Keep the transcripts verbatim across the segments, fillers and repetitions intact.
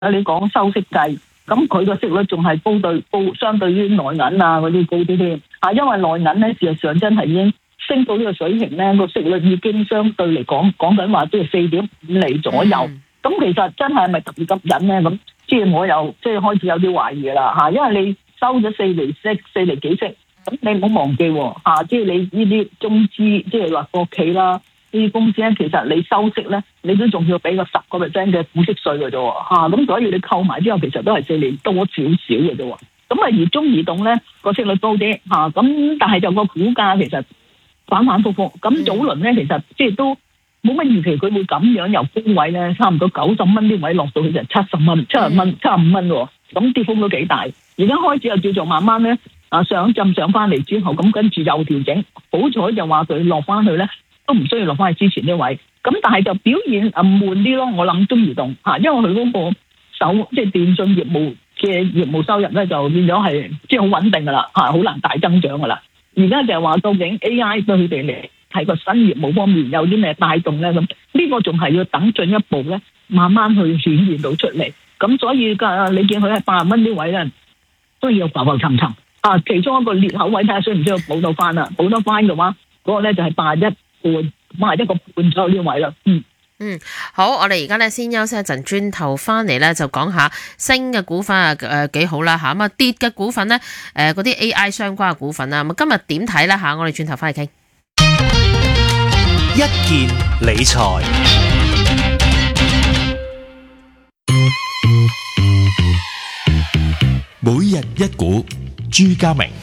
你講收息計，咁佢個息率仲係高對高，相對於內銀啊嗰啲高啲添。啊，因為內銀咧事實上真係已經升到呢個水平咧，個息率已經相對嚟講講緊話都係四點五厘左右。咁、嗯、其實真係咪特別吸引咧？咁即係我又即係開始有啲懷疑啦嚇，因為你收咗四厘息、四厘幾息，咁你唔好忘記喎嚇，即係你呢啲中資，即係話國企啦。呢啲公司咧，其實你收息咧，你都仲要俾個十個 percent 嘅股息稅嘅啫喎，嚇、啊、咁所以你扣埋之後，其實都係四年多少少嘅啫喎。咁啊，而中移動咧個息率高啲嚇，咁、啊、但係就個股價其實反反覆覆。咁早輪咧，其實即係都冇乜預期佢會咁樣由高位咧，差唔多九十蚊啲位落到去就七十蚊、七十蚊、七十五蚊喎。咁跌幅都幾大。而家開始又叫做慢慢咧啊上浸上翻嚟之後，咁跟住又調整。好彩就話佢落翻去咧。都唔需要落翻去之前呢位，咁但係就表現啊悶啲咯。我諗中移動嚇，因為佢嗰個手即係電信業務嘅業務收入咧，就變咗係即係好穩定噶啦嚇，好難大增長噶啦。而家就係話究竟 A I 對佢哋嚟喺個新業務方面有啲咩帶動咧？咁呢個仲係要等進一步咧，慢慢去顯現到出嚟。咁所以嘅你見佢係八十蚊呢位咧，都要浮浮沉沉啊。其中一個裂口位睇下需唔需要補到翻啦？補得翻嘅話，嗰、那個咧就係八十一。半，買一個半左右呢位啦。嗯嗯，好，我哋而家咧先休息一陣，轉頭翻嚟咧就講下升嘅股份啊，誒幾好啦吓，咁啊跌嘅股份咧，誒嗰啲 A I 相關嘅股份啊，咁今日點睇咧吓？我哋轉頭翻嚟傾。 一件理財，每日一股，朱家明。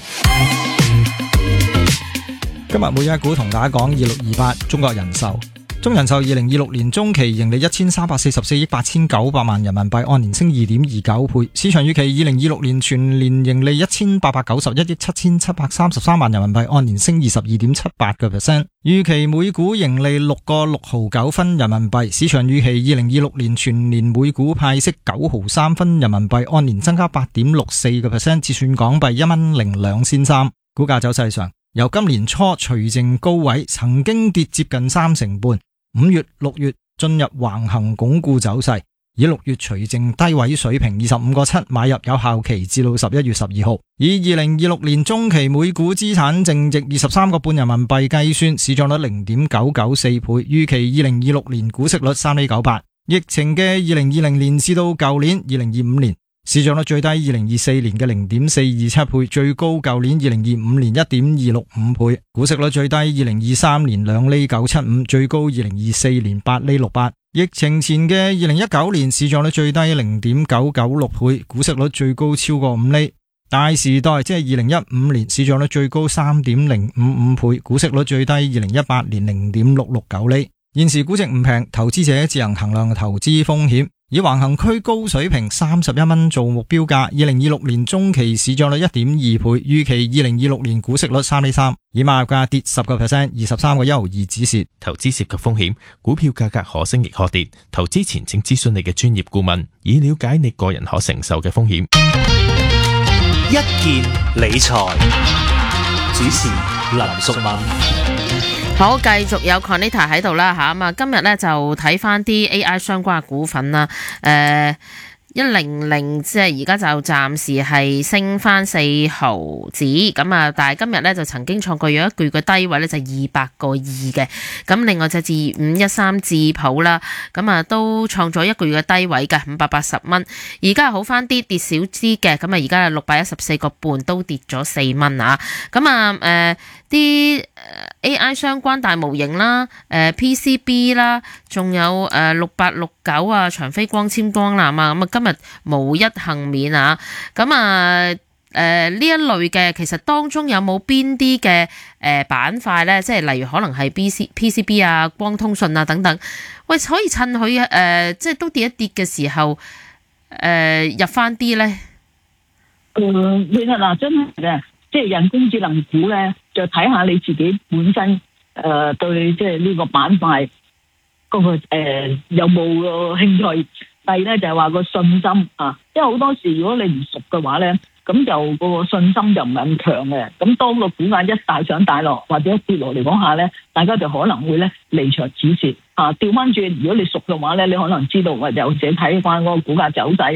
今日每日一股同大家講二六二八中國人壽。中人壽二零二六年中期盈利一千三百四十四億八千九百萬人民幣，按年升二點二九倍。市場預期二零二六年全年盈利一千八百九十一億七千七百三十三萬人民幣，按年升二十二點七八個 percent。預期每股盈利六個六毫九分人民幣。市場預期二零二六年全年每股派息九毫三分人民幣，按年增加八點六四個 percent， 折算港幣一蚊零兩仙三。股價走勢上，由今年初除淨高位，曾經跌接近三成半。五月、六月進入橫行鞏固走勢，以六月除淨低位水平二十五個七買入，有效期至到十一月十二號。以二零二六年中期每股資產淨值二十三個半人民幣計算，市賬率零點九九四倍。預期二零二六年股息率三厘九八。疫情嘅二零二零年至到舊年二零二五年，市賬率最低二零二四年嘅零點四二七倍，最高舊年二零二五年一點二六五倍。股息率最低二零二三年兩厘九七五，最高二零二四年八厘六八。疫情前嘅二零一九年市賬率最低零點九九六倍，股息率最高超過五厘。大時代即係二零一五年市賬率最高三點零五五倍，股息率最低二零一八年零點六六九厘。現時估值唔平，投資者自行衡量投資風險。以橫行區高水平三十一蚊做目標價，二零二六年中期市賬率一點二倍，預期二零二六年股息率三厘三，以買入價跌十個 percent， 二十三個一毫二止蝕。 投資涉及風險，股票價格可升亦可跌，投資前請諮詢你嘅專業顧問，以了解你個人可承受嘅風險。 一件理財，主持林淑敏。 好，繼續有 Conita 喺度啦吓，咁啊今日咧就睇翻啲 A I 相關嘅股份啦，誒一零零即係而家就暫時係升翻四毫子，咁啊但係今日咧就曾經創過有一個月嘅低位咧就二百個二嘅，咁另外就至五一三智普啦，咁啊都創咗一個月嘅低位嘅五百八十蚊，而家好翻啲，跌少啲嘅，咁啊而家係六百一十四個半，都跌咗四蚊啊，咁啊誒啲 A I 相關大模型啦，誒、呃、P C B 啦，仲有誒六八六九啊，長飛光纖光纜啊，咁啊今日無一幸免啊，咁啊誒呢一類嘅，其實當中有冇邊啲嘅誒板塊咧？即係例如可能係 P C P C B 啊、光通訊啊等等，喂可以趁佢誒、呃、即係都跌一跌嘅時候誒、呃、入翻啲咧？ 誒，其實嗱真係嘅。即係人工智能股咧，就睇下你自己本身誒、呃、對即係呢個板塊嗰個誒、呃、有冇個興趣。第二咧就係話個信心啊，因為好多時如果你唔熟嘅話咧，咁就個信心就唔係咁強嘅。咁當個股價一大上大落或者一跌落嚟講下咧，大家就可能會咧離場止蝕啊。調翻轉，如果你熟嘅話咧，你可能知道或者自己睇翻嗰個股價走勢。